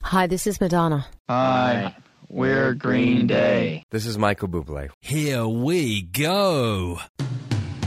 Hi, this is Madonna. Hi, we're Green Day. This is Michael Bublé. Here we go.